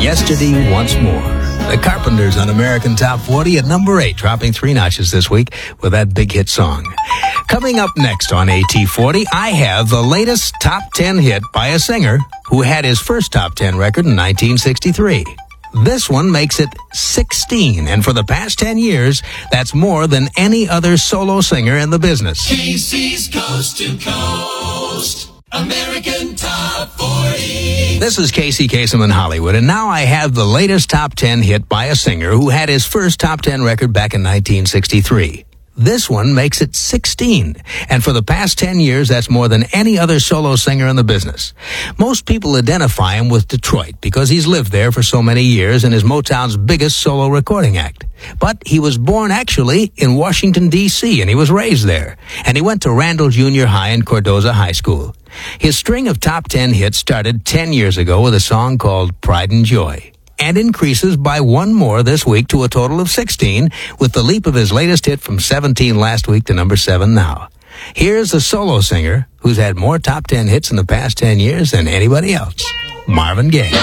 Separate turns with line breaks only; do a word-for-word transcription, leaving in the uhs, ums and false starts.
Yesterday Once More. The Carpenters on American Top forty at number eight, dropping three notches this week with that big hit song. Coming up next on A T forty, I have the latest top ten hit by a singer who had his first top ten record in nineteen sixty-three. This one makes it sixteen, and for the past ten years, that's more than any other solo singer in the business.
Casey's Coast to Coast, American Top forty.
This is Casey Kasem in Hollywood, and now I have the latest top ten hit by a singer who had his first top ten record back in nineteen sixty-three. This one makes it sixteen, and for the past ten years, that's more than any other solo singer in the business. Most people identify him with Detroit because he's lived there for so many years and is Motown's biggest solo recording act. But he was born actually in Washington, D C, and he was raised there. And he went to Randall Junior High and Cardozo High School. His string of top ten hits started ten years ago with a song called Pride and Joy, and increases by one more this week to a total of sixteen, with the leap of his latest hit from seventeen last week to number seven now. Here's a solo singer who's had more top ten hits in the past ten years than anybody else, Marvin Gaye.